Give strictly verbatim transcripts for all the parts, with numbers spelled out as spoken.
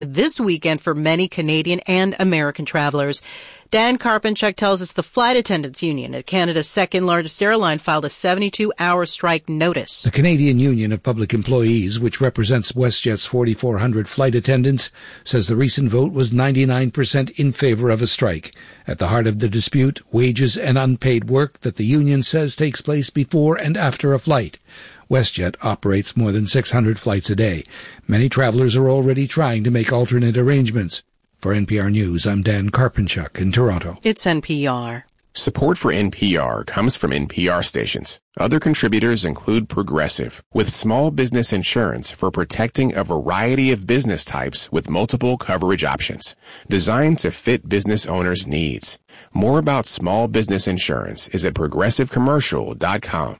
this weekend for many Canadian and American travelers. Dan Karpenchuk tells us the Flight Attendants Union at Canada's second largest airline filed a seventy-two hour strike notice. The Canadian Union of Public Employees, which represents WestJet's forty-four hundred flight attendants, says the recent vote was ninety-nine percent in favor of a strike. At the heart of the dispute, wages and unpaid work that the union says takes place before and after a flight. WestJet operates more than six hundred flights a day. Many travelers are already trying to make alternate arrangements. For N P R News, I'm Dan Karpenchuk in Toronto. It's N P R. Support for N P R comes from N P R stations. Other contributors include Progressive, with small business insurance for protecting a variety of business types with multiple coverage options, designed to fit business owners' needs. More about small business insurance is at progressive commercial dot com.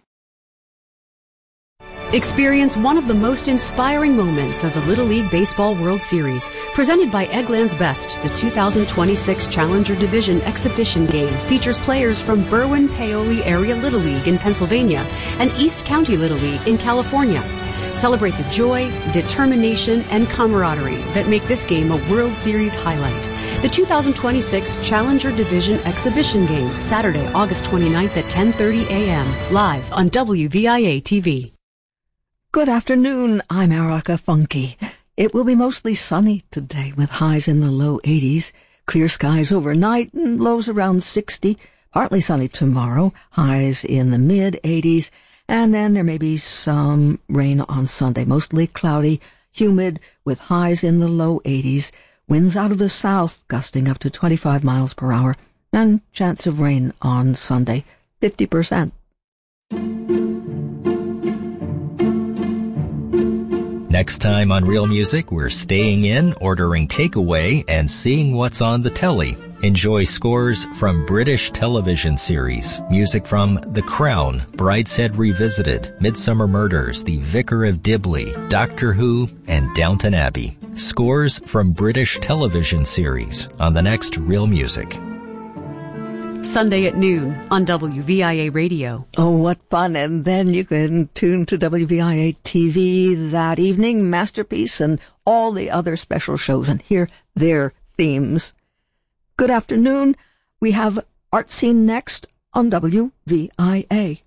Experience one of the most inspiring moments of the Little League Baseball World Series, presented by Eggland's Best. The two thousand twenty-six Challenger Division exhibition game features players from Berwyn-Paoli Area Little League in Pennsylvania and East County Little League in California. Celebrate the joy, determination, and camaraderie that make this game a World Series highlight. The two thousand twenty-six Challenger Division exhibition game, Saturday, August twenty-ninth at ten thirty a.m., live on W V I A T V. Good afternoon, I'm Erica Funky. It will be mostly sunny today with highs in the low eighties, clear skies overnight and lows around sixty, partly sunny tomorrow, highs in the mid eighties, and then there may be some rain on Sunday, mostly cloudy, humid with highs in the low eighties, winds out of the south gusting up to twenty-five miles per hour, and chance of rain on Sunday, fifty percent. Next time on Real Music, we're staying in, ordering takeaway, and seeing what's on the telly. Enjoy scores from British television series, music from The Crown, Brideshead Revisited, Midsummer Murders, The Vicar of Dibley, Doctor Who, and Downton Abbey. Scores from British television series on the next Real Music. Sunday at noon on W V I A Radio. Oh, what fun. And then you can tune to W V I A T V that evening, Masterpiece, and all the other special shows, and hear their themes. Good afternoon. We have Art Scene next on W V I A.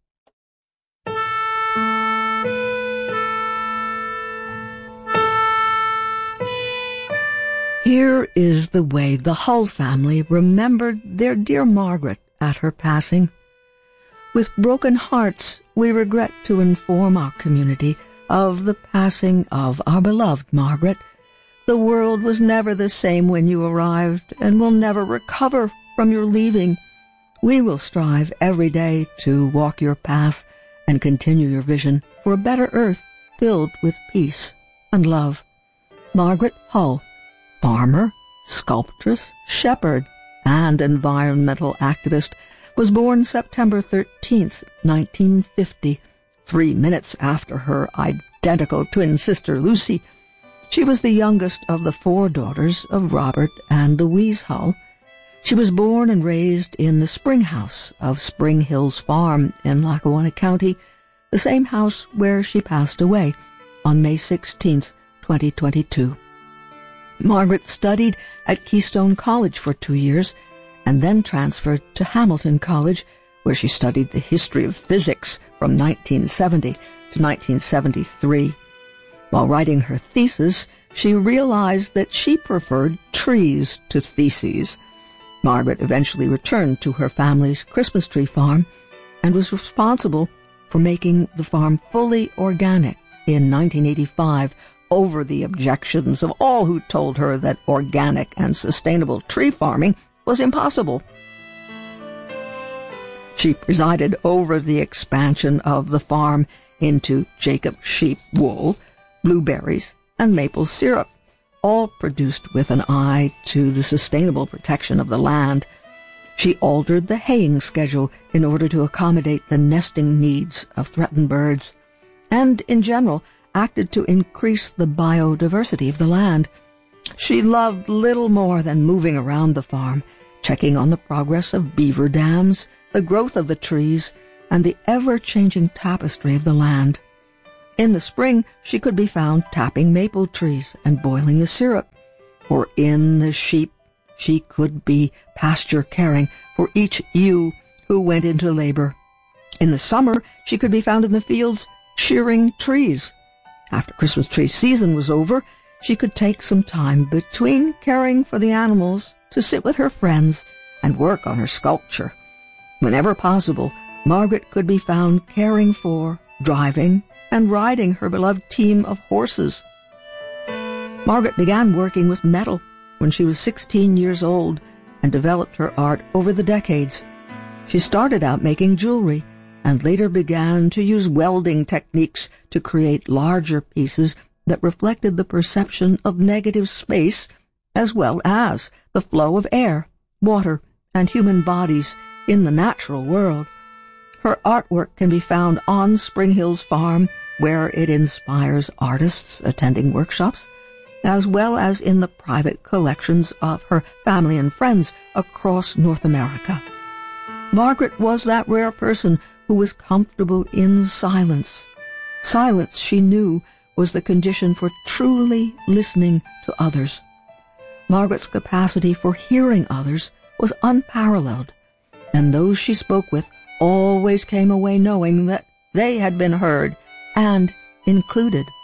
Here is the way the Hull family remembered their dear Margaret at her passing. With broken hearts, we regret to inform our community of the passing of our beloved Margaret. The world was never the same when you arrived and will never recover from your leaving. We will strive every day to walk your path and continue your vision for a better earth filled with peace and love. Margaret Hull, farmer, sculptress, shepherd, and environmental activist, was born September thirteenth, nineteen fifty, three minutes after her identical twin sister Lucy. She was the youngest of the four daughters of Robert and Louise Hull. She was born and raised in the Spring House of Spring Hills Farm in Lackawanna County, the same house where she passed away on May sixteenth, twenty twenty-two. Margaret studied at Keystone College for two years and then transferred to Hamilton College, where she studied the history of physics from nineteen seventy to nineteen seventy-three. While writing her thesis, she realized that she preferred trees to theses. Margaret eventually returned to her family's Christmas tree farm and was responsible for making the farm fully organic in nineteen eighty-five, over the objections of all who told her that organic and sustainable tree farming was impossible. She presided over the expansion of the farm into Jacob sheep wool, blueberries, and maple syrup, all produced with an eye to the sustainable protection of the land. She altered the haying schedule in order to accommodate the nesting needs of threatened birds, and in general acted to increase the biodiversity of the land. She loved little more than moving around the farm, checking on the progress of beaver dams, the growth of the trees, and the ever-changing tapestry of the land. In the spring, she could be found tapping maple trees and boiling the syrup. Or in the sheep, she could be pasture caring for each ewe who went into labor. In the summer, she could be found in the fields shearing trees. After Christmas tree season was over, she could take some time between caring for the animals to sit with her friends and work on her sculpture. Whenever possible, Margaret could be found caring for, driving, and riding her beloved team of horses. Margaret began working with metal when she was sixteen years old and developed her art over the decades. She started out making jewelry and later began to use welding techniques to create larger pieces that reflected the perception of negative space as well as the flow of air, water, and human bodies in the natural world. Her artwork can be found on Spring Hills Farm, where it inspires artists attending workshops, as well as in the private collections of her family and friends across North America. Margaret was that rare person who was comfortable in silence. Silence, she knew, was the condition for truly listening to others. Margaret's capacity for hearing others was unparalleled, and those she spoke with always came away knowing that they had been heard and included.